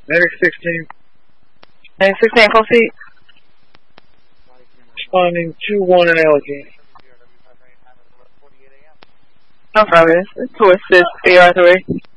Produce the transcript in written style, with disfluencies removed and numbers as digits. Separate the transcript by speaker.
Speaker 1: Medic 16.
Speaker 2: Medic 16, full seat.
Speaker 1: Responding 2-1 in Allegheny.
Speaker 2: No problem. It's to assist AR3.